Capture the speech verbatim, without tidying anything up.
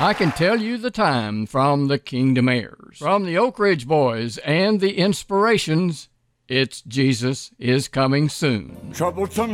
I can tell you the time from the Kingdom Heirs, from the Oak Ridge Boys and the Inspirations. It's Jesus is Coming Soon. Troublesome